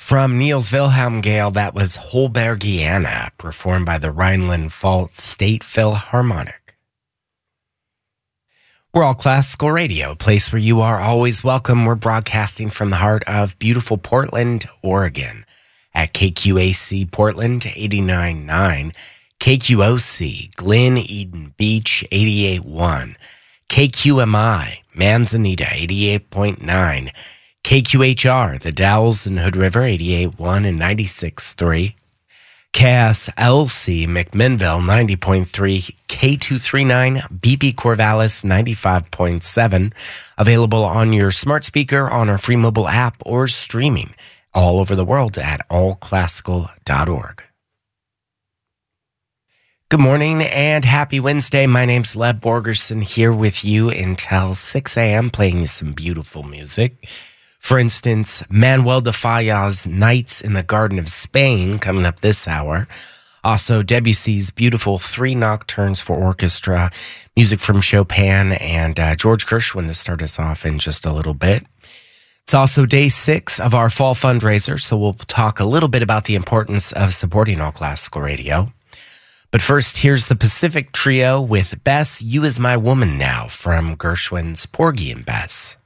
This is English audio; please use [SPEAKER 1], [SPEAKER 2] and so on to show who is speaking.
[SPEAKER 1] From Niels Wilhelm Gale, that was Holbergiana, performed by the Rhineland-Pfalz State Philharmonic. We're All Classical Radio, a place where you are always welcome. We're broadcasting from the heart of beautiful Portland, Oregon, at KQAC Portland 89.9, KQOC Glen Eden Beach 88.1, KQMI Manzanita 88.9, KQHR, the Dalles and Hood River, 88.1 and 96.3. KSLC, McMinnville, 90.3. K239, BP Corvallis, 95.7. Available on your smart speaker, on our free mobile app, or streaming all over the world at allclassical.org. Good morning and happy Wednesday. My name's Leb Borgerson, here with you until 6 a.m., playing you some beautiful music. For instance, Manuel de Falla's Nights in the Garden of Spain, coming up this hour. Also, Debussy's beautiful 3 nocturnes for orchestra, music from Chopin and George Gershwin to start us off in just a little bit. It's also day 6 of our fall fundraiser, so we'll talk a little bit about the importance of supporting All Classical Radio. But first, here's the Pacific Trio with Bess, You Is My Woman Now, from Gershwin's Porgy and Bess.